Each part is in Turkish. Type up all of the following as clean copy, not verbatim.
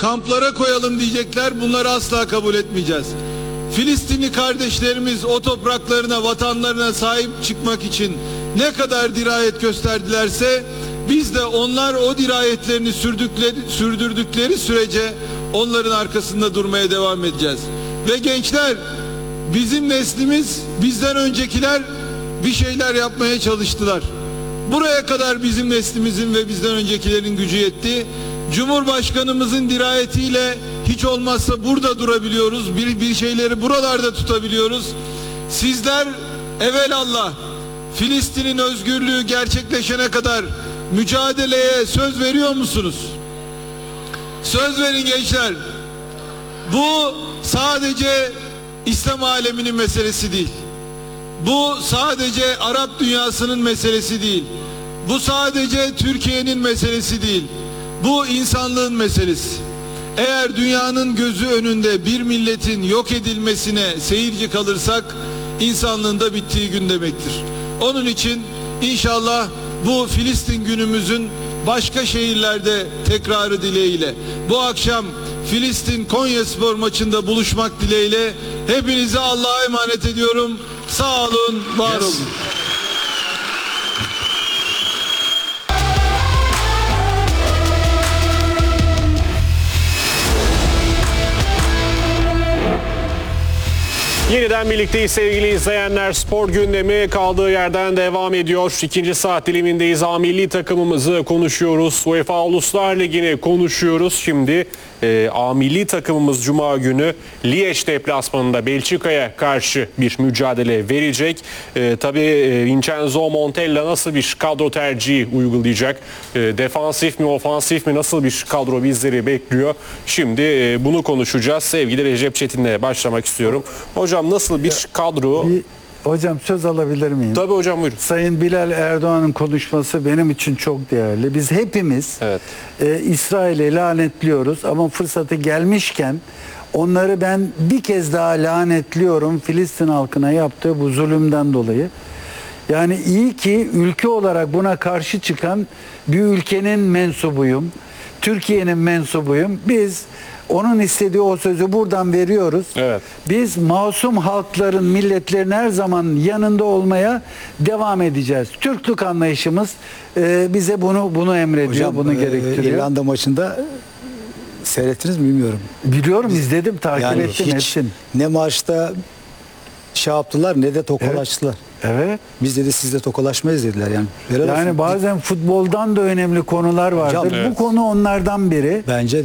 kamplara koyalım diyecekler. Bunları asla kabul etmeyeceğiz. Filistinli kardeşlerimiz o topraklarına, vatanlarına sahip çıkmak için ne kadar dirayet gösterdilerse biz de onlar o dirayetlerini sürdürdükleri sürece onların arkasında durmaya devam edeceğiz. Ve gençler, bizim neslimiz, bizden öncekiler bir şeyler yapmaya çalıştılar. Buraya kadar bizim neslimizin ve bizden öncekilerin gücü yetti. Cumhurbaşkanımızın dirayetiyle hiç olmazsa burada durabiliyoruz. Bir şeyleri buralarda tutabiliyoruz. Sizler evelallah Filistin'in özgürlüğü gerçekleşene kadar mücadeleye söz veriyor musunuz? Söz verin gençler. Bu sadece İslam aleminin meselesi değil. Bu sadece Arap dünyasının meselesi değil. Bu sadece Türkiye'nin meselesi değil. Bu insanlığın meselesi. Eğer dünyanın gözü önünde bir milletin yok edilmesine seyirci kalırsak insanlığın da bittiği gün demektir. Onun için inşallah bu Filistin günümüzün başka şehirlerde tekrarı dileğiyle bu akşam Filistin Konyaspor maçında buluşmak dileğiyle hepinizi Allah'a emanet ediyorum. Sağ olun, var olun. Yeniden birlikteyiz sevgili izleyenler. Spor gündemi kaldığı yerden devam ediyor. İkinci saat dilimindeyiz. A milli takımımızı konuşuyoruz. UEFA Uluslar Ligi'ni konuşuyoruz. Şimdi A milli takımımız Cuma günü Liège deplasmanında Belçika'ya karşı bir mücadele verecek. Tabii Vincenzo Montella nasıl bir kadro tercihi uygulayacak? Defansif mi, ofansif mi, nasıl bir kadro bizleri bekliyor? Şimdi bunu konuşacağız. Sevgili Recep Çetin'le başlamak istiyorum. Hocam nasıl bir kadro? Hocam söz alabilir miyim? Tabii hocam, buyurun. Sayın Bilal Erdoğan'ın konuşması benim için çok değerli. Biz hepimiz İsrail'i lanetliyoruz ama fırsatı gelmişken onları ben bir kez daha lanetliyorum Filistin halkına yaptığı bu zulümden dolayı. Yani iyi ki ülke olarak buna karşı çıkan bir ülkenin mensubuyum. Türkiye'nin mensubuyum. Biz onun istediği o sözü buradan veriyoruz. Evet. Biz masum halkların, milletlerin her zaman yanında olmaya devam edeceğiz. Türklük anlayışımız bize bunu emrediyor, hocam, bunu gerektiriyor. İrlanda maçında seyrettiniz mi bilmiyorum. Biliyorum, izledim, takip ettim hiç hepsini. ne maçta şey yaptılar ne de tokalaştılar. Evet. Biz dedi sizle tokalaşmayız dediler yani. Yani bazen futboldan da önemli konular vardır. Hocam, Bu konu onlardan biri. Bence de.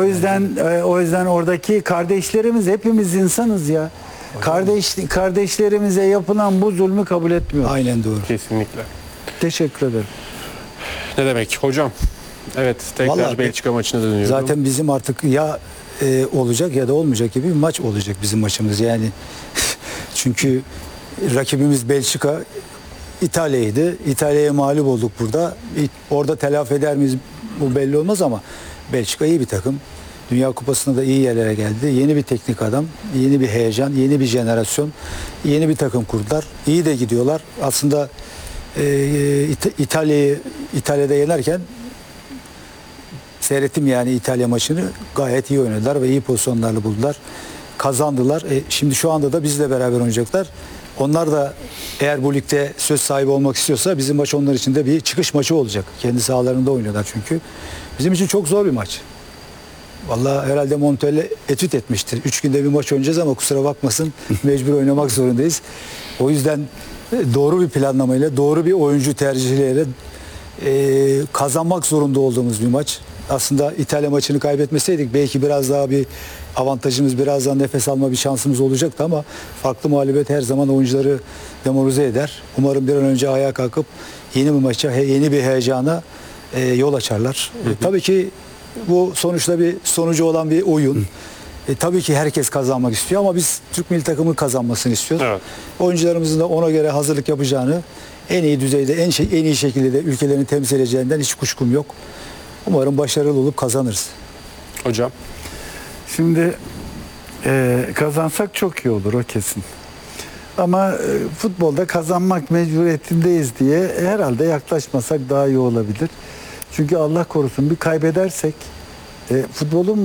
O yüzden oradaki kardeşlerimiz, hepimiz insanız ya. Kardeşlerimize yapılan bu zulmü kabul etmiyor. Aynen doğru. Kesinlikle. Teşekkür ederim. Ne demek hocam? Evet, tekrar Vallahi Belçika maçına dönüyorum. Zaten bizim artık ya olacak ya da olmayacak gibi bir maç olacak bizim maçımız yani. Çünkü rakibimiz Belçika, İtalya'ydı. İtalya'ya mağlup olduk burada. Orada telafi eder miyiz bu belli olmaz ama Belçika iyi bir takım. Dünya Kupası'nda da iyi yerlere geldi. Yeni bir teknik adam, yeni bir heyecan, yeni bir jenerasyon, yeni bir takım kurdular. İyi de gidiyorlar. Aslında İtalya'da yenerken seyrettim yani İtalya maçını. Gayet iyi oynadılar ve iyi pozisyonlarla buldular. Kazandılar. Şimdi şu anda da bizle beraber oynayacaklar. Onlar da eğer bu ligde söz sahibi olmak istiyorsa bizim maç onlar için de bir çıkış maçı olacak. Kendi sahalarında oynuyorlar çünkü. Bizim için çok zor bir maç. Vallahi herhalde Montella etüt etmiştir. 3 günde bir maç oynayacağız ama kusura bakmasın mecbur oynamak zorundayız. O yüzden doğru bir planlamayla, doğru bir oyuncu tercihleriyle kazanmak zorunda olduğumuz bir maç. Aslında İtalya maçını kaybetmeseydik belki biraz daha bir avantajımız, biraz daha nefes alma bir şansımız olacaktı ama farklı mağlubiyet her zaman oyuncuları demoralize eder. Umarım bir an önce ayağa kalkıp yeni bir maça, yeni bir heyecana yol açarlar. Tabii ki bu sonuçta bir sonucu olan bir oyun. Tabii ki herkes kazanmak istiyor ama biz Türk milli takımı kazanmasını istiyoruz. Evet. Oyuncularımızın da ona göre hazırlık yapacağını, en iyi düzeyde, en iyi şekilde de ülkelerini temsil edeceğinden hiç kuşkum yok. Umarım başarılı olup kazanırız. Hocam. Şimdi kazansak çok iyi olur, o kesin. Ama futbolda kazanmak mecburiyetindeyiz diye herhalde yaklaşmasak daha iyi olabilir. Çünkü Allah korusun bir kaybedersek futbolun